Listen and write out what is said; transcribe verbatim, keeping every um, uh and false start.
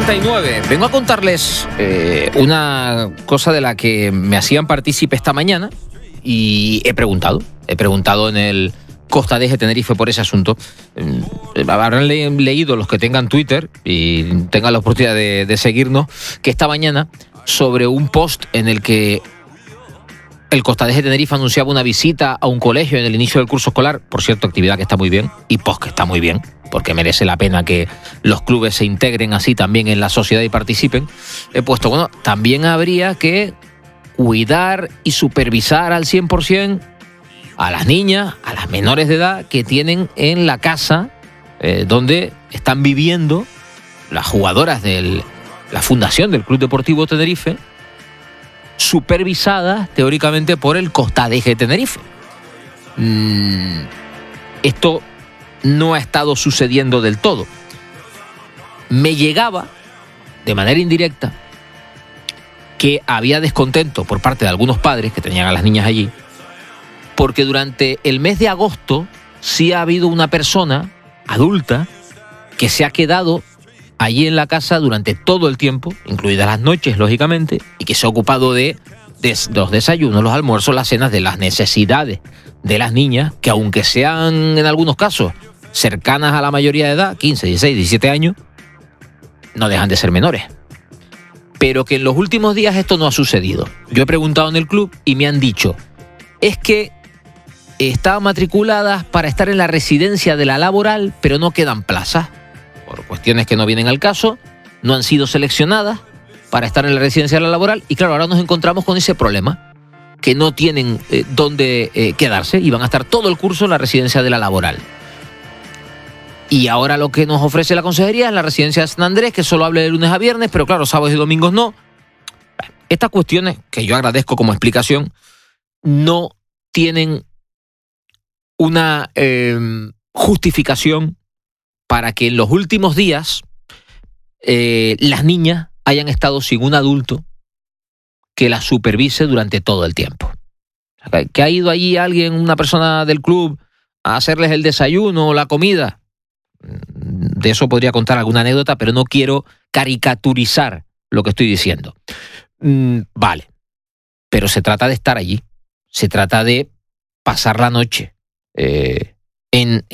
treinta y nueve. Vengo a contarles eh, una cosa de la que me hacían partícipe esta mañana y he preguntado. He preguntado en el Costa Deje Tenerife por ese asunto. Eh, habrán le- leído los que tengan Twitter y tengan la oportunidad de, de seguirnos, que esta mañana, sobre un post en el que el Costa Deje Tenerife anunciaba una visita a un colegio en el inicio del curso escolar, por cierto, actividad que está muy bien, y post que está muy bien, porque merece la pena que los clubes se integren así también en la sociedad y participen, he puesto, bueno, también habría que cuidar y supervisar al cien por ciento a las niñas, a las menores de edad que tienen en la casa eh, donde están viviendo las jugadoras de la fundación del Club Deportivo Tenerife, supervisadas teóricamente por el Costa Deje Tenerife. Mm, esto no ha estado sucediendo del todo. Me llegaba, de manera indirecta, que había descontento por parte de algunos padres que tenían a las niñas allí, porque durante el mes de agosto sí ha habido una persona adulta que se ha quedado allí en la casa durante todo el tiempo, incluidas las noches, lógicamente, y que se ha ocupado de, de los desayunos, los almuerzos, las cenas, de las necesidades de las niñas, que aunque sean en algunos casos cercanas a la mayoría de edad, quince, dieciséis, diecisiete años, no dejan de ser menores. Pero que en los últimos días esto no ha sucedido. Yo he preguntado en el club y me han dicho, es que estaban matriculadas para estar en la residencia de la laboral, pero no quedan plazas. Por cuestiones que no vienen al caso, no han sido seleccionadas para estar en la residencia de la laboral, y claro, ahora nos encontramos con ese problema, que no tienen eh, dónde eh, quedarse y van a estar todo el curso en la residencia de la laboral. Y ahora lo que nos ofrece la consejería es la residencia de San Andrés, que solo hable de lunes a viernes, pero claro, sábados y domingos no. Estas cuestiones, que yo agradezco como explicación, no tienen una eh, justificación para que en los últimos días eh, las niñas hayan estado sin un adulto que las supervise durante todo el tiempo. Que ha ido allí alguien, una persona del club, a hacerles el desayuno o la comida. De eso podría contar alguna anécdota, pero no quiero caricaturizar lo que estoy diciendo. Mm, vale, pero se trata de estar allí. Se trata de pasar la noche eh, en